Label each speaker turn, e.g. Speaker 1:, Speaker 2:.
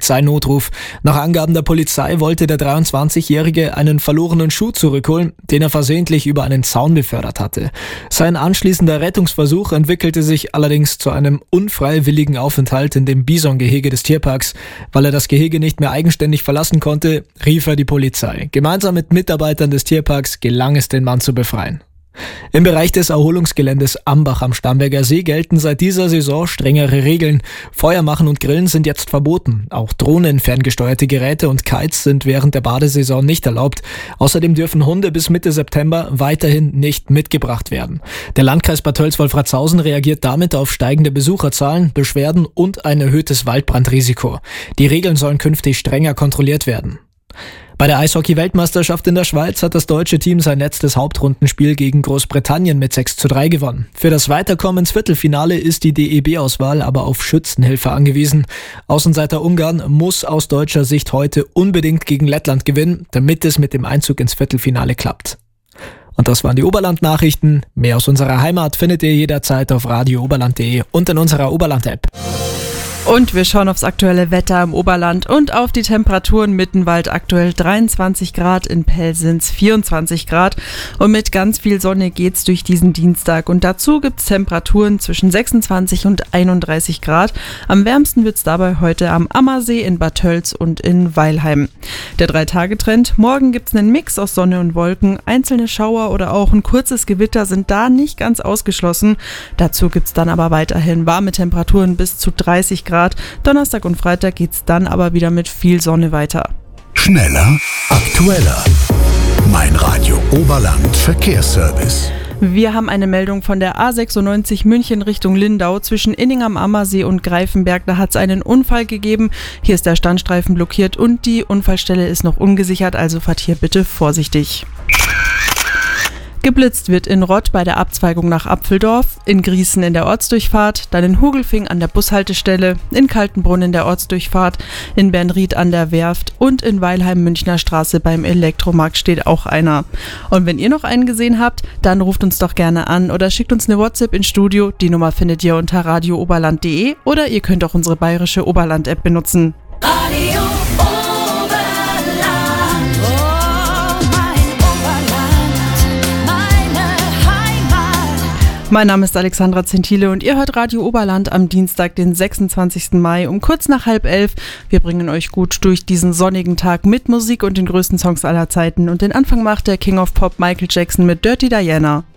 Speaker 1: Polizeinotruf. Nach Angaben der Polizei wollte der 23-Jährige einen verlorenen Schuh zurückholen, den er versehentlich über einen Zaun befördert hatte. Sein anschließender Rettungsversuch entwickelte sich allerdings zu einem unfreiwilligen Aufenthalt in dem Bisongehege des Tierparks. Weil er das Gehege nicht mehr eigenständig verlassen konnte, rief er die Polizei. Gemeinsam mit Mitarbeitern des Tierparks gelang es, den Mann zu befreien. Im Bereich des Erholungsgeländes Ambach am Starnberger See gelten seit dieser Saison strengere Regeln. Feuer machen und Grillen sind jetzt verboten. Auch Drohnen, ferngesteuerte Geräte und Kites sind während der Badesaison nicht erlaubt. Außerdem dürfen Hunde bis Mitte September weiterhin nicht mitgebracht werden. Der Landkreis Bad Tölz-Wolfratshausen reagiert damit auf steigende Besucherzahlen, Beschwerden und ein erhöhtes Waldbrandrisiko. Die Regeln sollen künftig strenger kontrolliert werden. Bei der Eishockey-Weltmeisterschaft in der Schweiz hat das deutsche Team sein letztes Hauptrundenspiel gegen Großbritannien mit 6:3 gewonnen. Für das Weiterkommen ins Viertelfinale ist die DEB-Auswahl aber auf Schützenhilfe angewiesen. Außenseiter Ungarn muss aus deutscher Sicht heute unbedingt gegen Lettland gewinnen, damit es mit dem Einzug ins Viertelfinale klappt. Und das waren die Oberland-Nachrichten. Mehr aus unserer Heimat findet ihr jederzeit auf radiooberland.de und in unserer Oberland-App.
Speaker 2: Und wir schauen aufs aktuelle Wetter im Oberland und auf die Temperaturen. Mittenwald aktuell 23 Grad, in Pelsins 24 Grad. Und mit ganz viel Sonne geht's durch diesen Dienstag. Und dazu gibt's Temperaturen zwischen 26 und 31 Grad. Am wärmsten wird's dabei heute am Ammersee, in Bad Tölz und in Weilheim. Der 3-Tage-Trend. Morgen gibt's einen Mix aus Sonne und Wolken. Einzelne Schauer oder auch ein kurzes Gewitter sind da nicht ganz ausgeschlossen. Dazu gibt's dann aber weiterhin warme Temperaturen bis zu 30 Grad. Donnerstag und Freitag geht's dann aber wieder mit viel Sonne weiter.
Speaker 3: Schneller, aktueller. Mein Radio Oberland Verkehrsservice.
Speaker 2: Wir haben eine Meldung von der A96 München Richtung Lindau zwischen Inning am Ammersee und Greifenberg. Da hat es einen Unfall gegeben. Hier ist der Standstreifen blockiert und die Unfallstelle ist noch ungesichert, also fahrt hier bitte vorsichtig. Geblitzt wird in Rott bei der Abzweigung nach Apfeldorf, in Grießen in der Ortsdurchfahrt, dann in Hugelfing an der Bushaltestelle, in Kaltenbrunn in der Ortsdurchfahrt, in Bernried an der Werft und in Weilheim Münchner Straße beim Elektromarkt steht auch einer. Und wenn ihr noch einen gesehen habt, dann ruft uns doch gerne an oder schickt uns eine WhatsApp ins Studio. Die Nummer findet ihr unter radiooberland.de oder ihr könnt auch unsere bayerische Oberland-App benutzen.
Speaker 4: Radio
Speaker 2: Mein Name ist Alexandra Zentile und ihr hört Radio Oberland am Dienstag, den 26. Mai um kurz nach 10:30. Wir bringen euch gut durch diesen sonnigen Tag mit Musik und den größten Songs aller Zeiten. Und den Anfang macht der King of Pop Michael Jackson mit Dirty Diana.